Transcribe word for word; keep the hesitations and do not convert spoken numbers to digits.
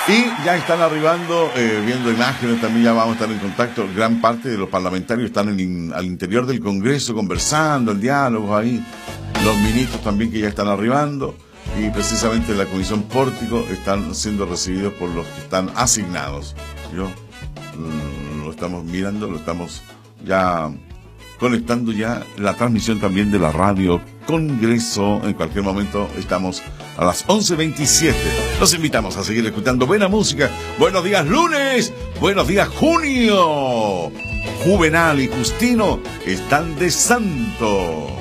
Y ya están arribando, eh, viendo imágenes, también ya vamos a estar en contacto. Gran parte de los parlamentarios están en, al interior del Congreso conversando, el diálogo ahí. Los ministros también que ya están arribando. Y precisamente en la Comisión Pórtico están siendo recibidos por los que están asignados. Yo mm, lo estamos mirando, lo estamos ya conectando ya la transmisión también de la radio Congreso. En cualquier momento estamos a las once veintisiete. Los invitamos a seguir escuchando buena música. Buenos días lunes, buenos días junio. Juvenal y Justino están de santo.